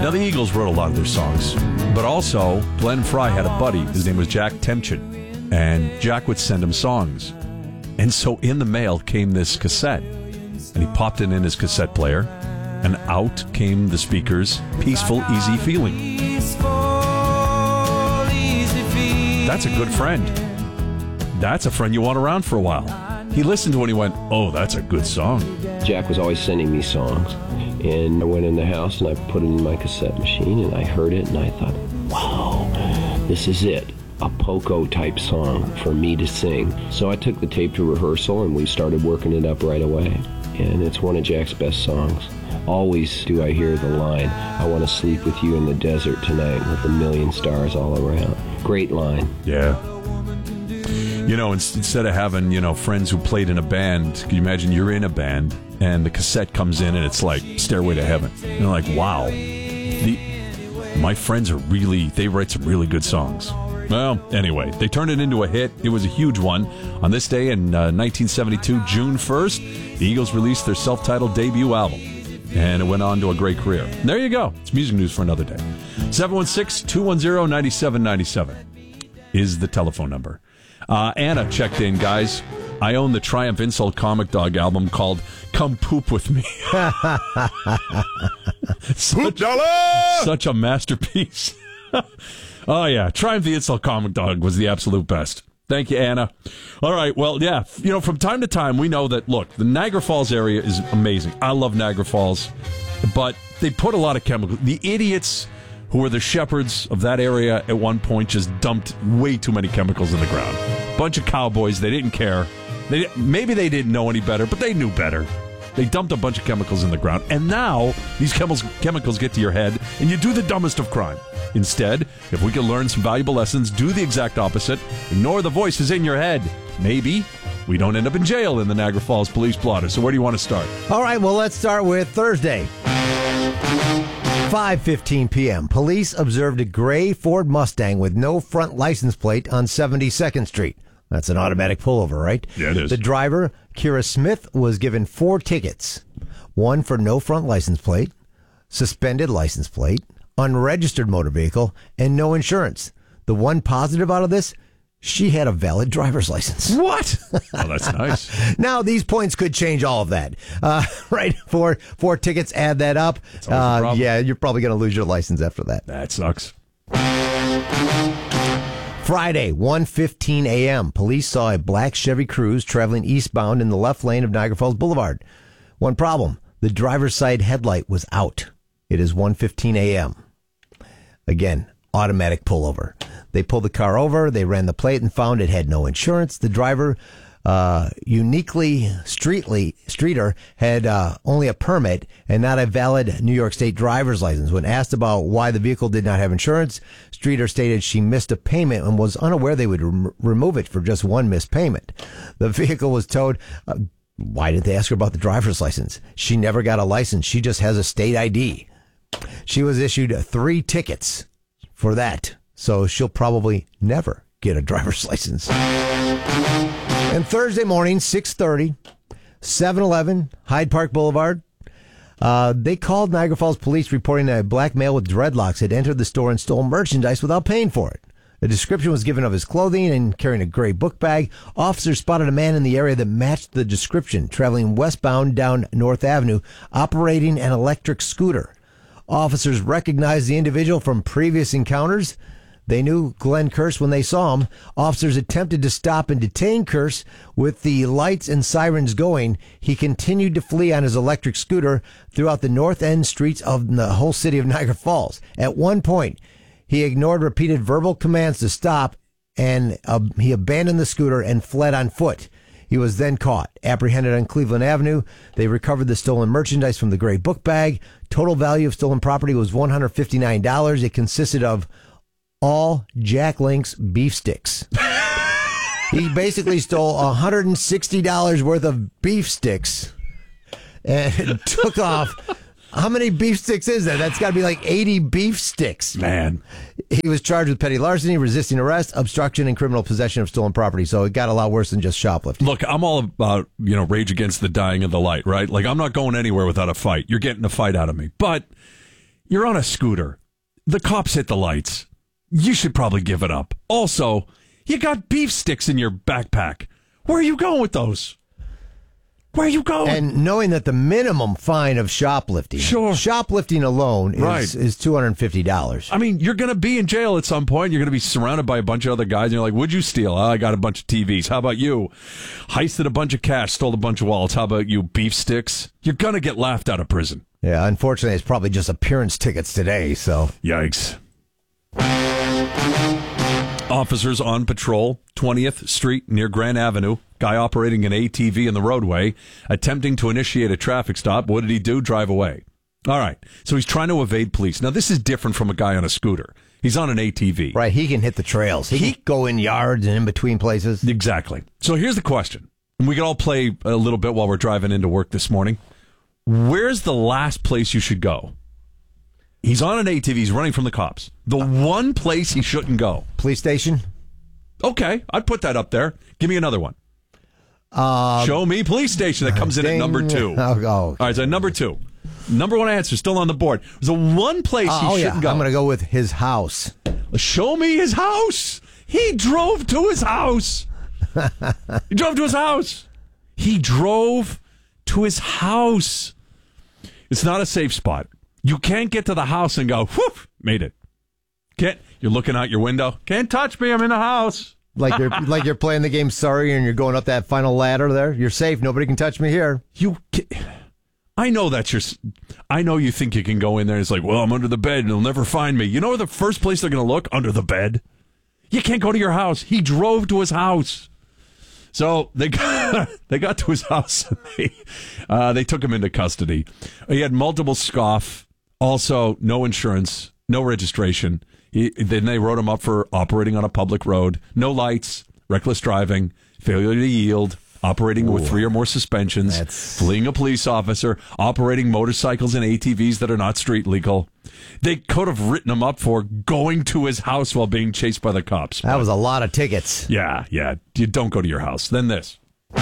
Now, the Eagles wrote a lot of their songs, but also Glenn Frey had a buddy. His name was Jack Temchin, and Jack would send him songs. And so in the mail came this cassette, and he popped it in his cassette player, and out came the speakers, Peaceful, Easy Feeling. That's a good friend. That's a friend you want around for a while. He listened to it and he went, oh, that's a good song. Jack was always sending me songs, and I went in the house and I put it in my cassette machine, and I heard it and I thought, wow, this is it. A Poco-type song for me to sing. So I took the tape to rehearsal, and we started working it up right away. And it's one of Jack's best songs. Always do I hear the line, I want to sleep with you in the desert tonight with a million stars all around. Great line. Yeah. You know, instead of having, friends who played in a band, can you imagine you're in a band and the cassette comes in and it's like Stairway to Heaven. And you're like, wow. My friends they write some really good songs. Well, anyway, they turned it into a hit. It was a huge one. On this day in 1972, June 1st, the Eagles released their self-titled debut album, and it went on to a great career. There you go. It's music news for another day. 716-210-9797 is the telephone number. Anna checked in, guys. I own the Triumph Insult Comic Dog album called Come Poop With Me. Such a masterpiece. Oh, yeah. Triumph the Insult Comic Dog was the absolute best. Thank you, Anna. All right. Well, yeah. From time to time, we know that, look, the Niagara Falls area is amazing. I love Niagara Falls. But they put a lot of chemicals. The idiots who were the shepherds of that area at one point just dumped way too many chemicals in the ground. Bunch of cowboys. They didn't care. Maybe they didn't know any better, but they knew better. They dumped a bunch of chemicals in the ground. And now these chemicals get to your head, and you do the dumbest of crime. Instead, if we can learn some valuable lessons, do the exact opposite. Ignore the voices in your head. Maybe we don't end up in jail in the Niagara Falls Police Blotter. So where do you want to start? All right, well, let's start with Thursday. 5:15 p.m. Police observed a gray Ford Mustang with no front license plate on 72nd Street. That's an automatic pullover, right? Yeah, it is. The driver, Kira Smith, was given 4 tickets. 1 for no front license plate, suspended license plate, unregistered motor vehicle, and no insurance. The one positive out of this, she had a valid driver's license. What? Oh, that's nice. Now, these points could change all of that. Right? 4 tickets, add that up. Yeah, you're probably going to lose your license after that. That sucks. Friday, 1:15 a.m., police saw a black Chevy Cruze traveling eastbound in the left lane of Niagara Falls Boulevard. One problem, the driver's side headlight was out. It is 1:15 a.m. Again, automatic pullover. They pulled the car over, they ran the plate and found it had no insurance. The driver, streeter, had only a permit and not a valid New York State driver's license. When asked about why the vehicle did not have insurance, Streeter stated she missed a payment and was unaware they would remove it for just one missed payment. The vehicle was towed. Why didn't they ask her about the driver's license? She never got a license. She just has a state ID. She was issued 3 tickets for that, so she'll probably never get a driver's license. And Thursday morning, 6:30, 7-Eleven, Hyde Park Boulevard. They called Niagara Falls police reporting that a black male with dreadlocks had entered the store and stole merchandise without paying for it. A description was given of his clothing and carrying a gray book bag. Officers spotted a man in the area that matched the description, traveling westbound down North Avenue, operating an electric scooter. Officers recognized the individual from previous encounters. They knew Glenn Kearse when they saw him. Officers attempted to stop and detain Kearse. With the lights and sirens going, he continued to flee on his electric scooter throughout the north end streets of the whole city of Niagara Falls. At one point, he ignored repeated verbal commands to stop, and he abandoned the scooter and fled on foot. He was then caught, apprehended on Cleveland Avenue. They recovered the stolen merchandise from the gray book bag. Total value of stolen property was $159. It consisted of all Jack Link's beef sticks. He basically stole $160 worth of beef sticks and took off. How many beef sticks is that? That's got to be like 80 beef sticks. Man. He was charged with petty larceny, resisting arrest, obstruction, and criminal possession of stolen property. So it got a lot worse than just shoplifting. Look, I'm all about, rage against the dying of the light, right? Like, I'm not going anywhere without a fight. You're getting a fight out of me. But You're on a scooter. The cops hit the lights. You should probably give it up. Also, you got beef sticks in your backpack. Where are you going with those? Where are you going? And knowing that the minimum fine of shoplifting, shoplifting alone is $250. I mean, you're going to be in jail at some point. You're going to be surrounded by a bunch of other guys. And you're like, what'd you steal? Oh, I got a bunch of TVs. How about you? Heisted a bunch of cash, stole a bunch of wallets. How about you? Beef sticks? You're going to get laughed out of prison. Yeah, unfortunately, it's probably just appearance tickets today, so. Yikes. Officers on patrol, 20th Street near Grand Avenue. Guy operating an ATV in the roadway, attempting to initiate a traffic stop. What did he do? Drive away. All right. So he's trying to evade police. Now, this is different from a guy on a scooter. He's on an ATV. Right. He can hit the trails. He can go in yards and in between places. Exactly. So here's the question. And we can all play a little bit while we're driving into work this morning. Where's the last place you should go? He's on an ATV. He's running from the cops. The one place he shouldn't go. Police station? Okay. I'd put that up there. Give me another one. Show me police station. That comes in at number 2. All right, so number 2. Number 1 answer still on the board. There's the one place he shouldn't go. I'm going to go with his house. Show me his house. He drove to his house. He drove to his house. He drove to his house. It's not a safe spot. You can't get to the house and go, whoop, made it. You're looking out your window. Can't touch me. I'm in the house. Like you're playing the game Sorry and you're going up that final ladder there. You're safe. Nobody can touch me here. I know I know you think you can go in there and it's like, well, I'm under the bed and they'll never find me. You know where the first place they're going to look? Under the bed. You can't go to your house. He drove to his house. So they got to his house and they took him into custody. He had multiple scoff, also no insurance, no registration. Then they wrote him up for operating on a public road, no lights, reckless driving, failure to yield, operating with 3 or more suspensions, fleeing a police officer, operating motorcycles and ATVs that are not street legal. They could have written him up for going to his house while being chased by the cops. That was a lot of tickets. Yeah. You don't go to your house. Then this.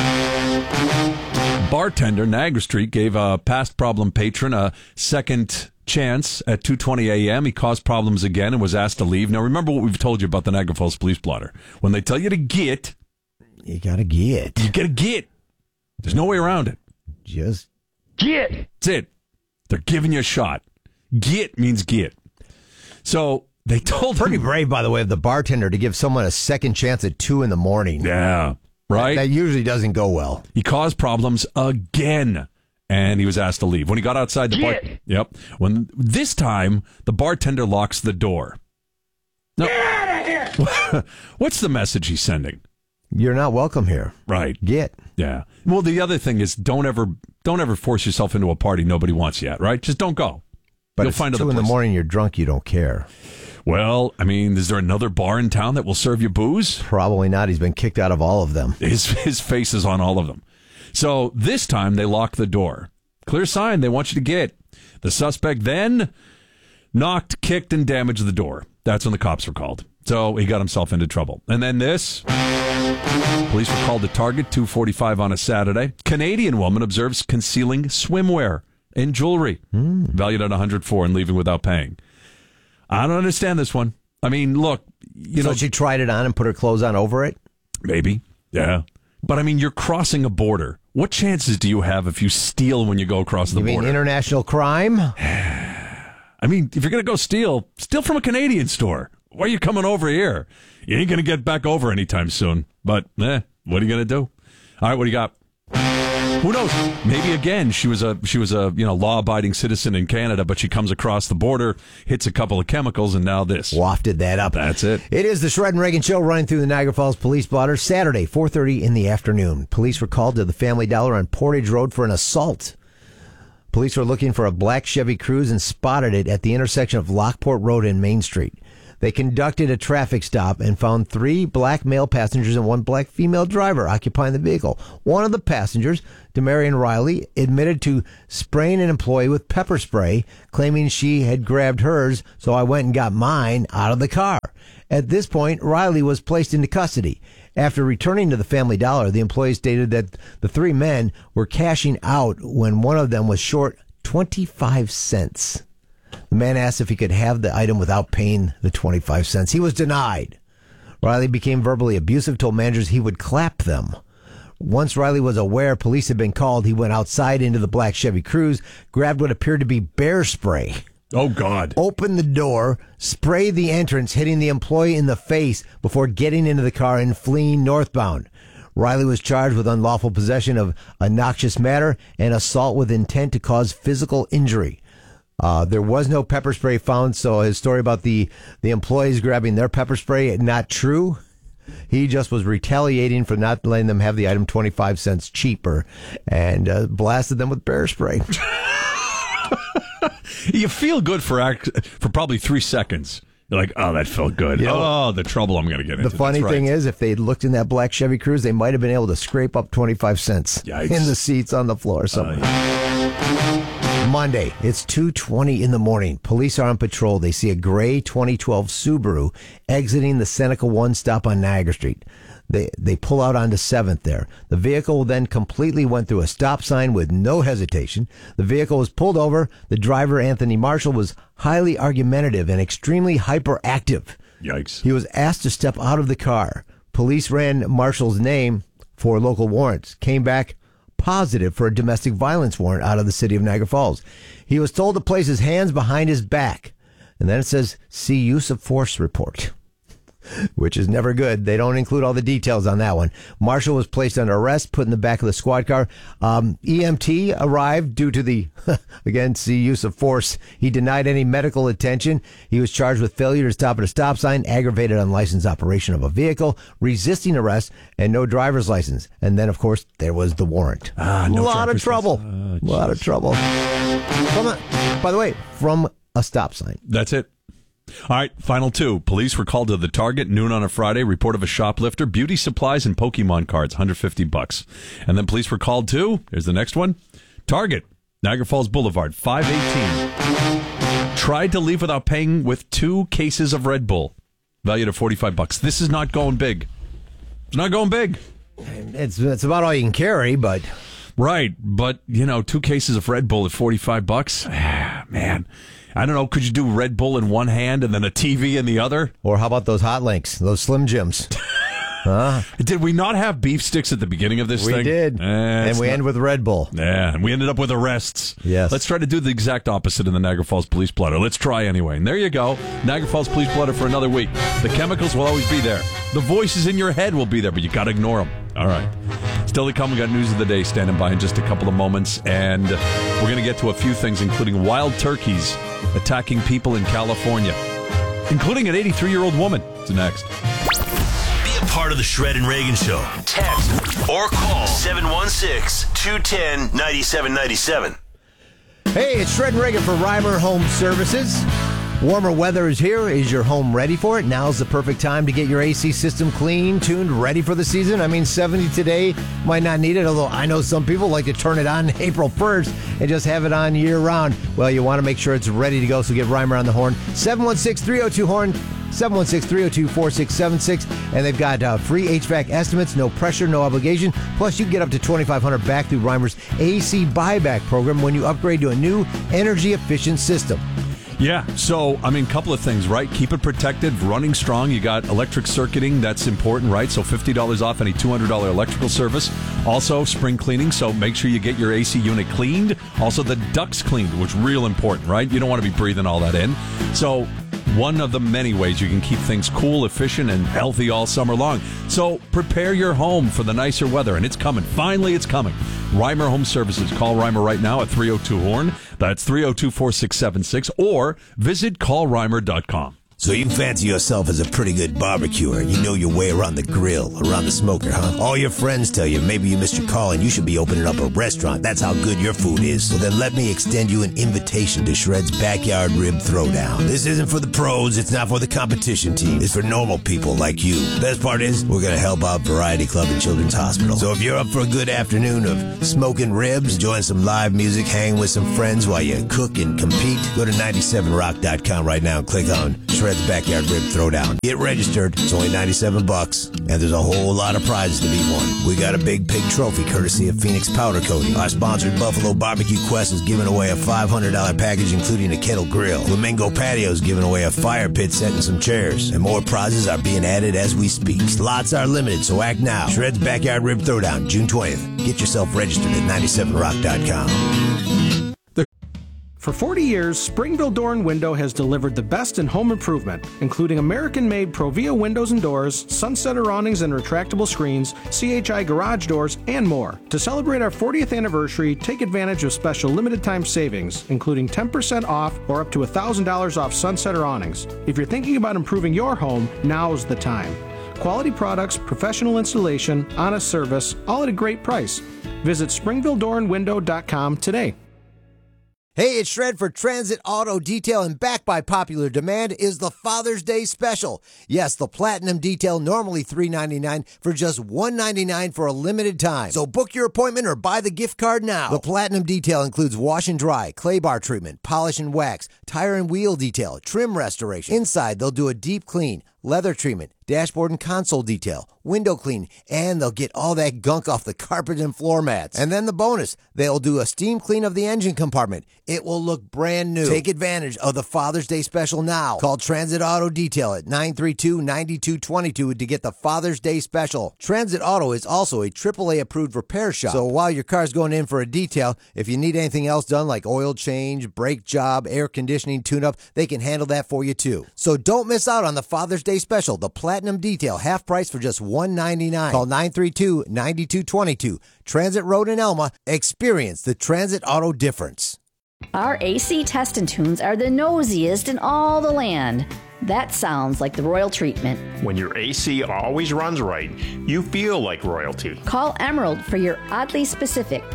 Bartender, Niagara Street, gave a past problem patron a second chance at 2:20 a.m. He caused problems again and was asked to leave. Now, remember what we've told you about the Niagara Falls police blotter. When they tell you to get, you got to get. You got to get. There's no way around it. Just get. That's it. They're giving you a shot. Get means get. So they told him. Pretty brave, by the way, of the bartender to give someone a second chance at 2 a.m. Yeah, right? That usually doesn't go well. He caused problems again. And he was asked to leave. When he got outside the bar, when this time the bartender locks the door. Now, get out of here! What's the message he's sending? You're not welcome here. Right. Get. Yeah. Well, the other thing is don't ever force yourself into a party nobody wants yet. Right? Just don't go. But you'll find 2 a.m. You're drunk. You don't care. Well, I mean, is there another bar in town that will serve you booze? Probably not. He's been kicked out of all of them. His face is on all of them. So this time they locked the door. Clear sign they want you to get. The suspect then knocked, kicked, and damaged the door. That's when the cops were called. So he got himself into trouble. And then this. Police were called to Target, 2:45 on a Saturday. Canadian woman observes concealing swimwear and jewelry valued at $104 and leaving without paying. I don't understand this one. I mean, look. So she tried it on and put her clothes on over it? Maybe. Yeah. But I mean, you're crossing a border. What chances do you have if you steal when you go across the border? You mean international crime? I mean, if you're going to go steal from a Canadian store. Why are you coming over here? You ain't going to get back over anytime soon. But, what are you going to do? All right, what do you got? Who knows? Maybe again she was a law-abiding citizen in Canada, but she comes across the border, hits a couple of chemicals, and now this. Wafted that up. That's it. It is the Shred and Reagan Show running through the Niagara Falls Police Blotter, Saturday, 4:30 in the afternoon. Police were called to the Family Dollar on Portage Road for an assault. Police were looking for a black Chevy Cruze and spotted it at the intersection of Lockport Road and Main Street. They conducted a traffic stop and found 3 black male passengers and 1 black female driver occupying the vehicle. One of the passengers, Demarion Riley, admitted to spraying an employee with pepper spray, claiming she had grabbed hers, so I went and got mine out of the car. At this point, Riley was placed into custody. After returning to the Family Dollar, the employee stated that the 3 men were cashing out when one of them was short 25 cents. The man asked if he could have the item without paying the 25 cents. He was denied. Riley became verbally abusive, told managers he would clap them. Once Riley was aware police had been called, he went outside into the black Chevy Cruze, grabbed what appeared to be bear spray. Oh, God. Opened the door, sprayed the entrance, hitting the employee in the face before getting into the car and fleeing northbound. Riley was charged with unlawful possession of a noxious matter and assault with intent to cause physical injury. There was no pepper spray found, so his story about the employees grabbing their pepper spray, not true. He just was retaliating for not letting them have the item 25 cents cheaper and blasted them with bear spray. You feel good for probably 3 seconds. You're like, oh, that felt good. You know, the trouble I'm going to get into. The funny thing is, if they'd looked in that black Chevy Cruze, they might have been able to scrape up 25 cents Yikes. In the seats on the floor. Monday, it's 2:20 in the morning. Police are on patrol. They see a gray 2012 Subaru exiting the Seneca 1 stop on Niagara Street. They pull out onto 7th there. The vehicle then completely went through a stop sign with no hesitation. The vehicle was pulled over. The driver, Anthony Marshall, was highly argumentative and extremely hyperactive. Yikes. He was asked to step out of the car. Police ran Marshall's name for local warrants. Came back positive for a domestic violence warrant out of the city of Niagara Falls. He was told to place his hands behind his back. And then it says, see use of force report, which is never good. They don't include all the details on that one. Marshall was placed under arrest, put in the back of the squad car. EMT arrived due to the, again, see use of force. He denied any medical attention. He was charged with failure to stop at a stop sign, aggravated unlicensed operation of a vehicle, resisting arrest, and no driver's license. And then, of course, there was the warrant. No a lot of trouble. A lot of trouble. By the way, from a stop sign. That's it. All right, final two. Police were called to the Target noon on a Friday. Report of a shoplifter, beauty supplies and Pokemon cards, $150. And then police were called to, here's the next one, Target, Niagara Falls Boulevard, 518. Tried to leave without paying with 2 cases of Red Bull, valued at $45. This is not going big. It's not going big. It's about all you can carry, but... Right, but, 2 cases of Red Bull at $45? Man... I don't know, could you do Red Bull in one hand and then a TV in the other? Or how about those hot links, those Slim Jims? Did we not have beef sticks at the beginning of this thing? We did. And we end with Red Bull. Yeah, and we ended up with arrests. Yes. Let's try to do the exact opposite in the Niagara Falls Police Blotter. Let's try anyway. And there you go. Niagara Falls Police Blotter for another week. The chemicals will always be there. The voices in your head will be there, but you got to ignore them. All right. Still to come, we got news of the day standing by in just a couple of moments. And we're going to get to a few things, including wild turkeys attacking people in California, including an 83-year-old woman. It's next. Be a part of the Shred and Reagan Show. Text or call 716-210-9797. Hey, it's Shred and Reagan for Reimer Home Services. Warmer weather is here. Is your home ready for it? Now's the perfect time to get your AC system clean, tuned, ready for the season. 70 today, might not need it, although I know some people like to turn it on April 1st and just have it on year round. Well, you want to make sure it's ready to go, so get Reimer on the horn. 716-302-HORN, 716-302-4676, and they've got free HVAC estimates, no pressure, no obligation. Plus, you can get up to $2,500 back through Reimer's AC buyback program when you upgrade to a new energy-efficient system. Yeah, so, couple of things, right? Keep it protected, running strong. You got electric circuiting, that's important, right? So $50 off any $200 electrical service. Also, spring cleaning, so make sure you get your AC unit cleaned. Also, the ducts cleaned, which is real important, right? You don't want to be breathing all that in. So, one of the many ways you can keep things cool, efficient, and healthy all summer long. So prepare your home for the nicer weather, and it's coming. Finally, it's coming. Reimer Home Services. Call Reimer right now at 302-HORN. That's 302-4676, or visit callreimer.com. So you fancy yourself as a pretty good barbecuer. You know your way around the grill, around the smoker, huh? All your friends tell you maybe you missed your call and you should be opening up a restaurant. That's how good your food is. So then let me extend you an invitation to Shred's Backyard Rib Throwdown. This isn't for the pros. It's not for the competition team. It's for normal people like you. Best part is we're going to help out Variety Club and Children's Hospital. So if you're up for a good afternoon of smoking ribs, enjoying some live music, hang with some friends while you cook and compete, go to 97rock.com right now and click on Shred's Shred's Backyard Rib Throwdown. Get registered. It's only $97, and there's a whole lot of prizes to be won. We got a big pig trophy courtesy of Phoenix Powder Coating. Our sponsored Buffalo Barbecue Quest is giving away a $500 package including a kettle grill. Flamingo Patio is giving away a fire pit set and some chairs. And more prizes are being added as we speak. Slots are limited, so act now. Shred's Backyard Rib Throwdown, June 20th. Get yourself registered at 97rock.com. For 40 years, Springville Door and Window has delivered the best in home improvement, including American-made Provia windows and doors, sunsetter awnings and retractable screens, CHI garage doors, and more. To celebrate our 40th anniversary, take advantage of special limited-time savings, including 10% off or up to $1,000 off sunsetter awnings. If you're thinking about improving your home, now's the time. Quality products, professional installation, honest service, all at a great price. Visit SpringvilleDoorandWindow.com today. Hey, it's Shred for Transit Auto Detail, and back by popular demand is the Father's Day Special. Yes, the Platinum Detail, normally $3.99 for just $1.99 for a limited time. So book your appointment or buy the gift card now. The Platinum Detail includes wash and dry, clay bar treatment, polish and wax, tire and wheel detail, trim restoration. Inside, they'll do a deep clean, leather treatment, dashboard and console detail, window clean, and they'll get all that gunk off the carpet and floor mats. And then the bonus, they'll do a steam clean of the engine compartment. It will look brand new. Take advantage of the Father's Day Special now. Call Transit Auto Detail at 932-9222 to get the Father's Day Special. Transit Auto is also a AAA approved repair shop. So while your car's going in for a detail, if you need anything else done like oil change, brake job, air conditioning, tune-up, they can handle that for you too. So don't miss out on the Father's Day Special, the Platinum Detail, half price for just $1.99. Call 932-9222. Transit Road in Elma. Experience the Transit Auto difference. Our AC test and tunes are the nosiest in all the land. That sounds like the royal treatment. When your AC always runs right, you feel like royalty. Call Emerald for your oddly specific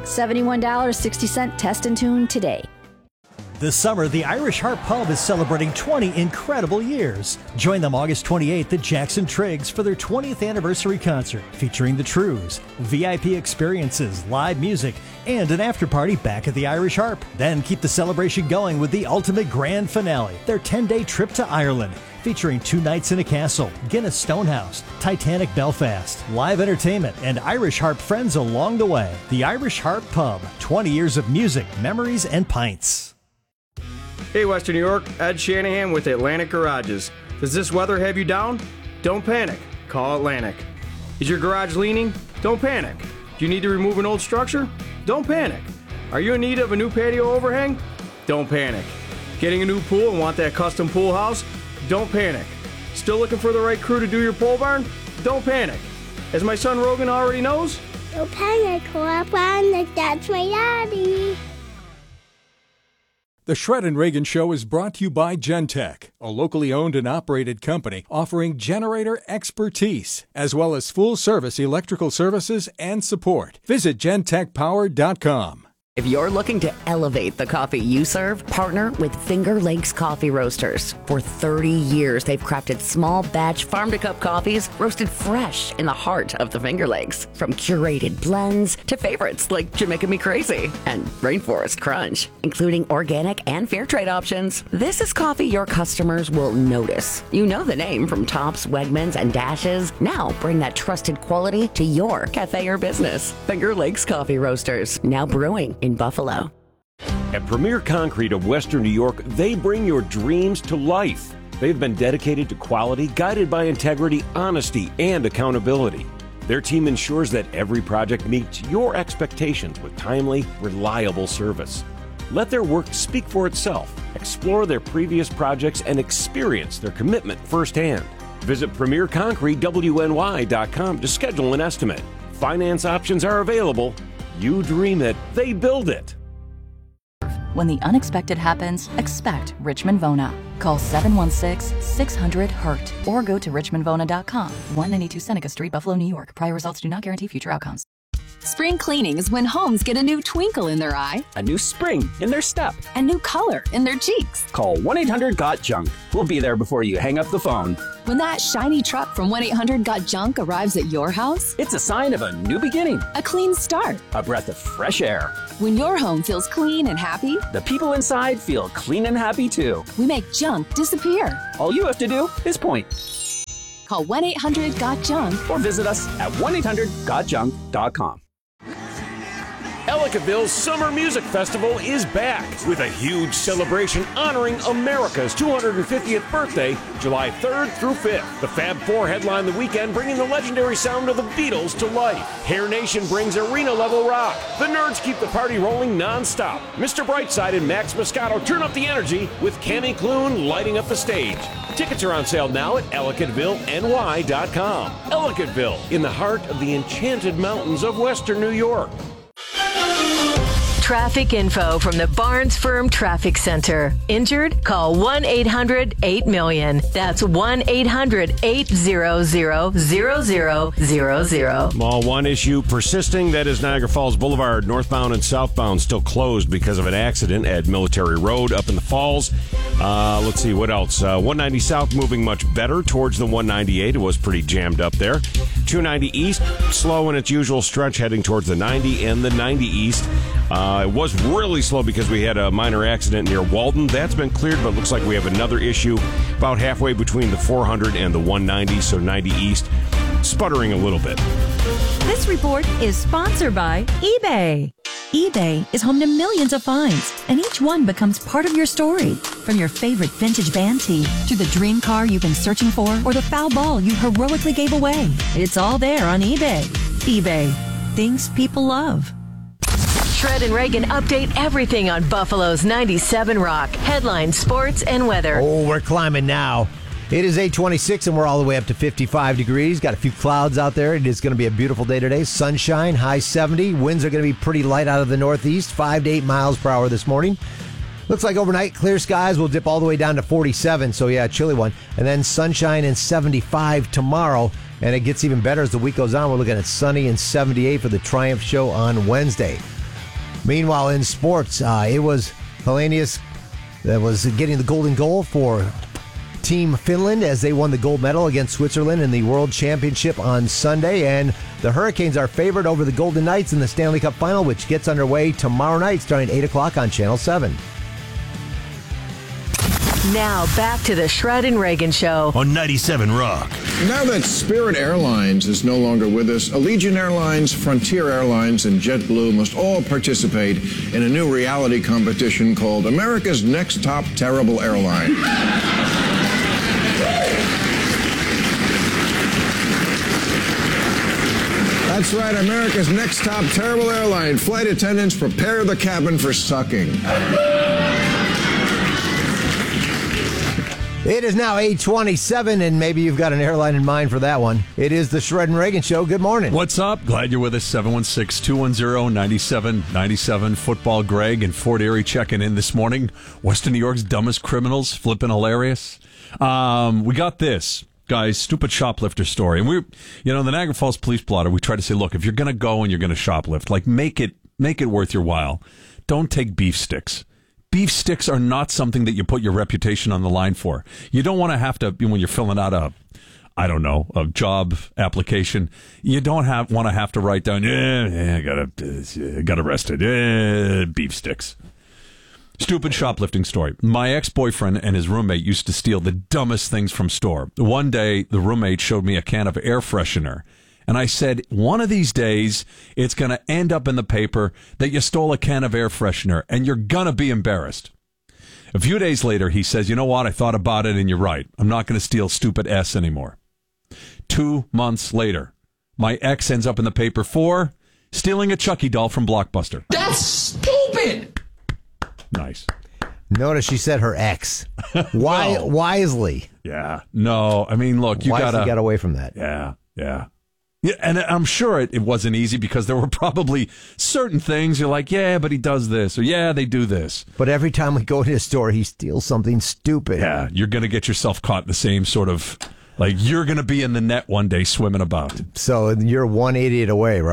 $71.60 test and tune today. This summer, the Irish Harp Pub is celebrating 20 incredible years. Join them August 28th at Jackson Triggs for their 20th anniversary concert featuring the Trues, VIP experiences, live music, and an after-party back at the Irish Harp. Then keep the celebration going with the ultimate grand finale, their 10-day trip to Ireland, featuring 2 nights in a castle, Guinness Stonehouse, Titanic Belfast, live entertainment, and Irish Harp friends along the way. The Irish Harp Pub, 20 years of music, memories, and pints. Hey, Western New York, Ed Shanahan with Atlantic Garages. Does this weather have you down? Don't panic. Call Atlantic. Is your garage leaning? Don't panic. Do you need to remove an old structure? Don't panic. Are you in need of a new patio overhang? Don't panic. Getting a new pool and want that custom pool house? Don't panic. Still looking for the right crew to do your pole barn? Don't panic. As my son Rogan already knows, don't panic, that's my daddy. The Shred and Reagan Show is brought to you by Gentech, a locally owned and operated company offering generator expertise, as well as full-service electrical services and support. Visit gentechpower.com. If you're looking to elevate the coffee you serve, partner with Finger Lakes Coffee Roasters. For 30 years, they've crafted small batch farm-to-cup coffees roasted fresh in the heart of the Finger Lakes. From curated blends to favorites like Jamaica Me Crazy and Rainforest Crunch, including organic and fair trade options. This is coffee your customers will notice. You know the name from Tops, Wegmans, and Dashes. Now bring that trusted quality to your cafe or business. Finger Lakes Coffee Roasters, now brewing in Buffalo. At Premier Concrete of Western New York, they bring your dreams to life. They've been dedicated to quality, guided by integrity, honesty, and accountability. Their team ensures that every project meets your expectations with timely, reliable service. Let their work speak for itself. Explore their previous projects and experience their commitment firsthand. Visit PremierConcreteWNY.com to schedule an estimate. Finance options are available. You dream it, they build it. When the unexpected happens, expect Richmond Vona. Call 716-600-HURT or go to richmondvona.com. 192 Seneca Street, Buffalo, New York. Prior results do not guarantee future outcomes. Spring cleaning is when homes get a new twinkle in their eye, a new spring in their step, a new color in their cheeks. Call 1-800-GOT-JUNK. We'll be there before you hang up the phone. When that shiny truck from 1-800-GOT-JUNK arrives at your house, it's a sign of a new beginning, a clean start, a breath of fresh air. When your home feels clean and happy, the people inside feel clean and happy too. We make junk disappear. All you have to do is point. Call 1-800-GOT-JUNK or visit us at 1-800-GOTJUNK.com. Ellicottville's Summer Music Festival is back with a huge celebration honoring America's 250th birthday, July 3rd through 5th. The Fab Four headline the weekend, bringing the legendary sound of the Beatles to life. Hair Nation brings arena-level rock. The Nerds keep the party rolling non-stop. Mr. Brightside and Max Moscato turn up the energy with Cammy Clune lighting up the stage. Tickets are on sale now at EllicottvilleNY.com. Ellicottville, in the heart of the enchanted mountains of western New York. Traffic info from the Barnes Firm Traffic Center. Injured? Call 1-800-8-MILLION. That's 1-800-800-0000. Well, one issue persisting, that is Niagara Falls Boulevard, northbound and southbound, still closed because of an accident at Military Road up in the Falls. Let's see, what else? 190 South moving much better towards the 198. It was pretty jammed up there. 290 East, slow in its usual stretch heading towards the 90 and the 90 East. It was really slow because we had a minor accident near Walden. That's been cleared, but it looks like we have another issue about halfway between the 400 and the 190, so 90 East, sputtering a little bit. This report is sponsored by eBay. eBay is home to millions of finds, and each one becomes part of your story. From your favorite vintage band tee to the dream car you've been searching for or the foul ball you heroically gave away. It's all there on eBay. eBay. Things people love. Shred and Reagan update everything on Buffalo's 97 Rock. Headlines, sports, and weather. Oh, we're climbing now. It is 8:26 and we're all the way up to 55 degrees. Got a few clouds out there. It is going to be a beautiful day today. Sunshine, high 70. Winds are going to be pretty light out of the northeast, 5 to 8 miles per hour this morning. Looks like overnight, clear skies will dip all the way down to 47. So, yeah, a chilly one. And then sunshine and 75 tomorrow. And it gets even better as the week goes on. We're looking at sunny and 78 for the Triumph Show on Wednesday. Meanwhile, in sports, it was Hellenius that was getting the golden goal for Team Finland as they won the gold medal against Switzerland in the World Championship on Sunday. And the Hurricanes are favored over the Golden Knights in the Stanley Cup Final, which gets underway tomorrow night starting at 8 o'clock on Channel 7. Now back to the Shred and Reagan Show on 97 Rock. Now that Spirit Airlines is no longer with us, Allegiant Airlines, Frontier Airlines, and JetBlue must all participate in a new reality competition called America's Next Top Terrible Airline. That's right, America's Next Top Terrible Airline. Flight attendants, prepare the cabin for sucking. It is now 8:27, and maybe you've got an airline in mind for that one. It is the Shred and Reagan Show. Good morning. What's up? Glad you're with us. 716-210-9797. Football Greg and Fort Erie checking in this morning. Western New York's dumbest criminals, flipping hilarious. We got this, guys, stupid shoplifter story. And the Niagara Falls Police Blotter, we try to say, look, if you're going to go and you're going to shoplift, like make it worth your while. Don't take beef sticks. Beef sticks are not something that you put your reputation on the line for. You don't want to have to, when you're filling out a job application, you don't want to have to write down, I got arrested, beef sticks. Stupid shoplifting story. My ex-boyfriend and his roommate used to steal the dumbest things from store. One day, the roommate showed me a can of air freshener. And I said, one of these days, it's going to end up in the paper that you stole a can of air freshener, and you're going to be embarrassed. A few days later, he says, you know what? I thought about it, and you're right. I'm not going to steal stupid S anymore. 2 months later, my ex ends up in the paper for stealing a Chucky doll from Blockbuster. That's stupid! Nice. Notice she said her ex. Why? Well, wisely. Yeah. No, I mean, look, you wisely got away from that. Yeah. Yeah, and I'm sure it wasn't easy because there were probably certain things you're like, yeah, but he does this, or yeah, they do this. But every time we go to his store, he steals something stupid. Yeah, you're going to get yourself caught in the same sort of, like, you're going to be in the net one day swimming about. So you're one idiot away, right?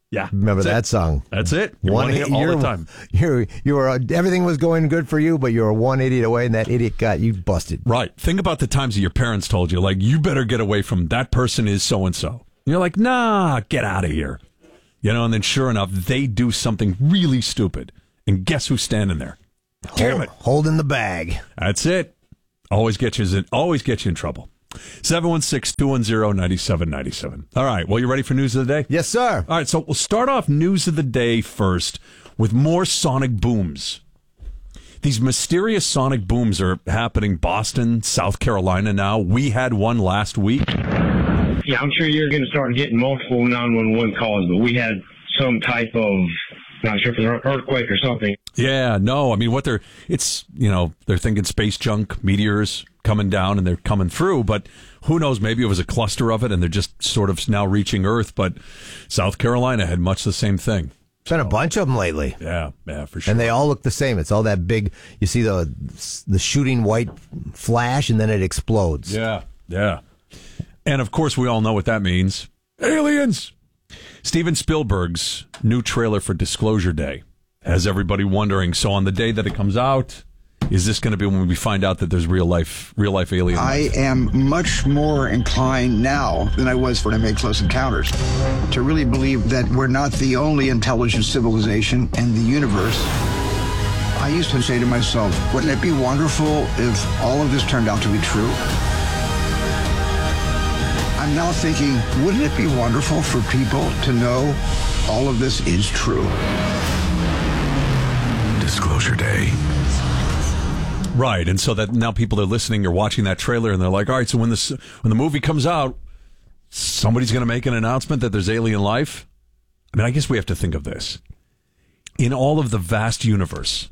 Yeah. Remember that song? That's it. You're wanting it all the time. You were everything was going good for you, but you were one idiot away, and that idiot got you busted. Right. Think about the times that your parents told you, like, you better get away from that person is so-and-so. You're like, nah, get out of here. And then sure enough, they do something really stupid. And guess who's standing there? Damn it. Holding the bag. That's it. Always get you in trouble. 716-210-9797. All right. Well, you ready for news of the day? Yes, sir. All right. So we'll start off news of the day first with more sonic booms. These mysterious sonic booms are happening Boston, South Carolina now. We had one last week. Yeah, I'm sure you're going to start getting multiple 911 calls, but we had some type of, not sure if it was an earthquake or something. Yeah, no. I mean, they're thinking space junk, meteors coming down and they're coming through, but who knows, maybe it was a cluster of it and they're just sort of now reaching Earth, but South Carolina had much the same thing. Been a bunch of them lately. Yeah, for sure. And they all look the same. It's all that big, you see the shooting white flash and then it explodes. Yeah. And of course we all know what that means. Aliens! Steven Spielberg's new trailer for Disclosure Day has everybody wondering, so on the day that it comes out, is this going to be when we find out that there's real life alien life? I am much more inclined now than I was when I made Close Encounters to really believe that we're not the only intelligent civilization in the universe. I used to say to myself, wouldn't it be wonderful if all of this turned out to be true? I'm now thinking, wouldn't it be wonderful for people to know all of this is true? Disclosure Day. Right, and so that now people are listening or watching that trailer, and they're like, all right, so when the movie comes out, somebody's going to make an announcement that there's alien life? I mean, I guess we have to think of this. In all of the vast universe,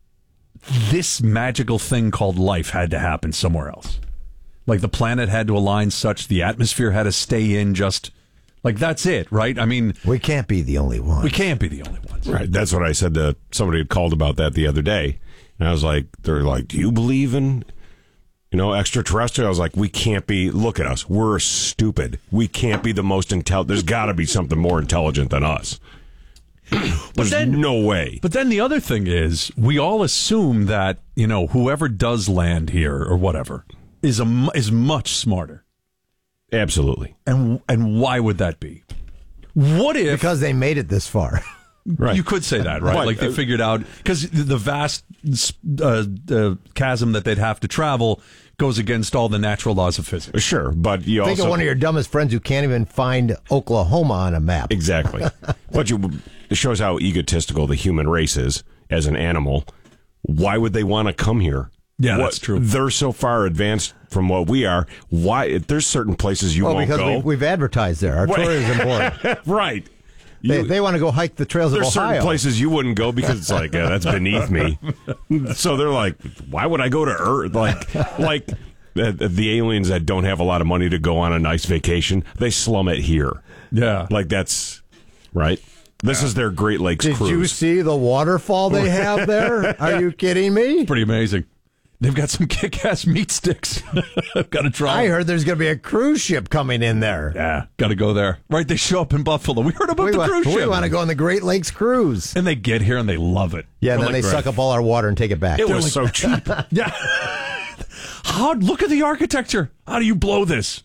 this magical thing called life had to happen somewhere else. Like the planet had to align such, the atmosphere had to stay in just, like that's it, right? I mean... We can't be the only ones. We can't be the only ones. Right, that's what I said to somebody had called about that the other day. And I was like, they're like, do you believe in, extraterrestrial? I was like, we can't be, look at us. We're stupid. We can't be the most intelligent. There's got to be something more intelligent than us. There's no way. But then the other thing is, we all assume that, whoever does land here or whatever is much smarter. Absolutely. And why would that be? What if... Because they made it this far. Right. You could say that, right? Like they figured out, because the vast chasm that they'd have to travel goes against all the natural laws of physics. Sure, but you think of one of your dumbest friends who can't even find Oklahoma on a map. Exactly. But it shows how egotistical the human race is as an animal. Why would they want to come here? Yeah, that's true. They're so far advanced from what we are. Why? There's certain places you won't go. Because we've advertised there. Our tourism board. Right. They want to go hike the trails of Ohio. There's certain places you wouldn't go because it's like, that's beneath me. So they're like, why would I go to Earth? Like the aliens that don't have a lot of money to go on a nice vacation, they slum it here. Yeah. Like that's, right? This is their Great Lakes cruise. Did you see the waterfall they have there? Are you kidding me? Pretty amazing. They've got some kick-ass meat sticks. Got to try. I heard there's going to be a cruise ship coming in there. Yeah, got to go there. Right, they show up in Buffalo. We heard about the cruise ship. We want to go on the Great Lakes cruise. And they get here and they love it. Yeah, and then they suck up all our water and take it back. It was so cheap. Yeah. Look at the architecture. How do you blow this?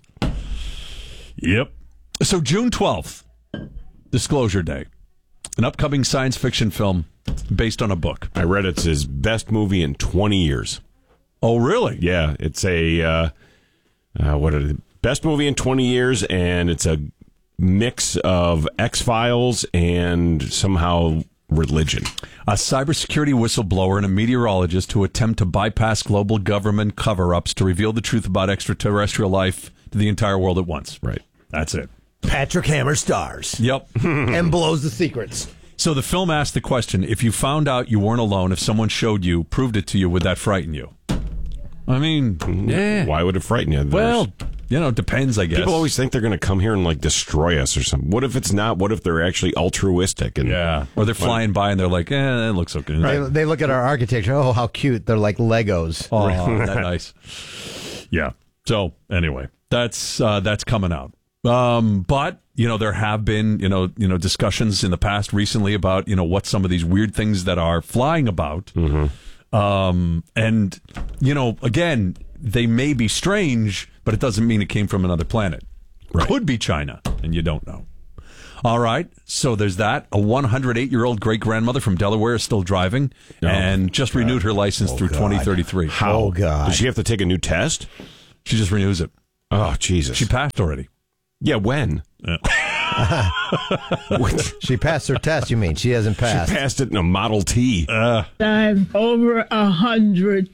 Yep. So June 12th, Disclosure Day. An upcoming science fiction film based on a book. I read it's his best movie in 20 years. Oh, really? Yeah, it's a best movie in 20 years, and it's a mix of X-Files and somehow religion. A cybersecurity whistleblower and a meteorologist who attempt to bypass global government cover-ups to reveal the truth about extraterrestrial life to the entire world at once. Right. That's it. Patrick Hammer stars. Yep. And blows the secrets. So the film asked the question, if you found out you weren't alone, if someone showed you, proved it to you, would that frighten you? I mean, yeah. Why would it frighten you? Well, it depends, I guess. People always think they're going to come here and destroy us or something. What if it's not? What if they're actually altruistic? And or they're flying by and they're like, it looks okay. Right. They look at our architecture. Oh, how cute. They're like Legos. Oh, isn't that nice? Yeah. So anyway, that's coming out. But, there have been, discussions in the past recently about, what some of these weird things that are flying about. Mm-hmm. And, again, they may be strange, but it doesn't mean it came from another planet. Right. Could be China, and you don't know. All right, so there's that. A 108-year-old great-grandmother from Delaware is still driving and just renewed her license through 2033. How? Oh, God. Does she have to take a new test? She just renews it. Oh, Jesus. She passed already. Yeah, when? She passed her test, you mean? She hasn't passed. She passed it in a Model T. I'm over 100,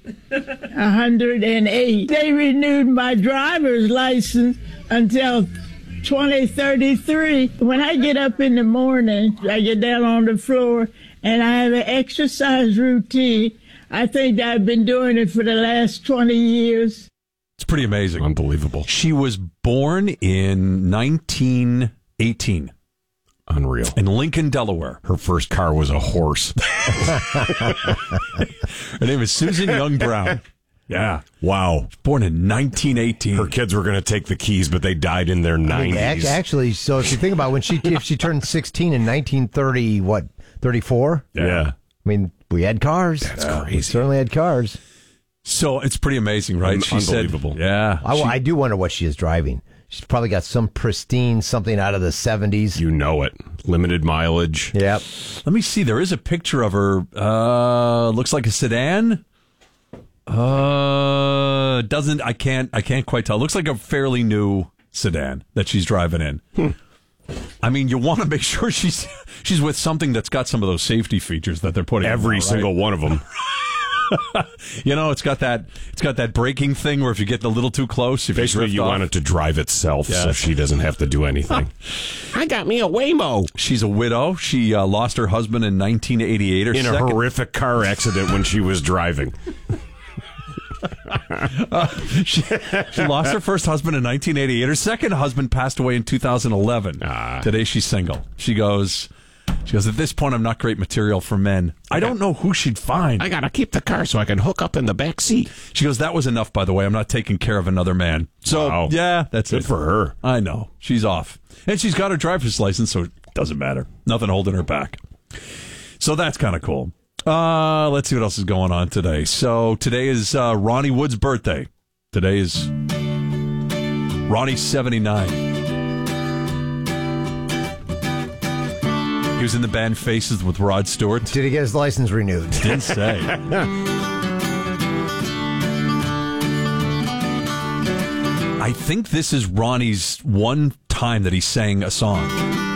108. They renewed my driver's license until 2033. When I get up in the morning, I get down on the floor and I have an exercise routine. I think I've been doing it for the last 20 years. It's pretty amazing. Unbelievable. She was born in 1918. Unreal. In Lincoln, Delaware. Her first car was a horse. Her name is Susan Young Brown. Yeah. Wow. Born in 1918. Her kids were going to take the keys, but they died in their 90s. Actually, so if you think about when if she turned 16 in 1930, 34? Yeah. I mean, we had cars. That's crazy. We certainly had cars. So it's pretty amazing, right? She Unbelievable. Said, yeah. I do wonder what she is driving. She's probably got some pristine something out of the 70s. You know it. Limited mileage. Yep. Let me see. There is a picture of her. Looks like a sedan. Doesn't. I can't quite tell. Looks like a fairly new sedan that she's driving in. I mean, you want to make sure she's with something that's got some of those safety features that they're putting. Every single one of them. It's got that braking thing where if you get a little too close, if basically you want it to drive itself, so she doesn't have to do anything. I got me a Waymo. She's a widow. She lost her husband in 1988. In a horrific car accident when she was driving. She lost her first husband in 1988. Her second husband passed away in 2011. Today she's single. She goes, at this point, I'm not great material for men. I don't know who she'd find. I got to keep the car so I can hook up in the back seat. She goes, that was enough, by the way. I'm not taking care of another man. So, yeah, that's good it. for her. I know. She's off. And she's got her driver's license, so it doesn't matter. Nothing holding her back. So that's kind of cool. Let's see what else is going on today. So today is Ronnie Wood's birthday. Today is Ronnie's 79. He was in the band Faces with Rod Stewart. Did he get his license renewed? Didn't say. I think this is Ronnie's one time that he sang a song.